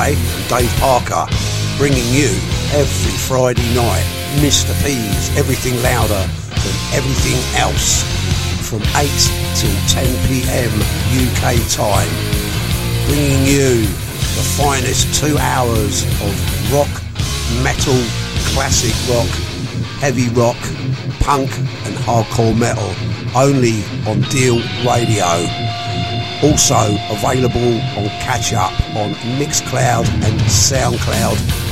Ray and Dave Parker, bringing you every Friday night Mr. P's Everything Louder Than Everything Else from 8 till 10 p.m. UK time, bringing you the finest 2 hours of rock, metal, classic rock, heavy rock, punk and hardcore metal, only on Deal Radio. Also available on Catch Up on Mixcloud and Soundcloud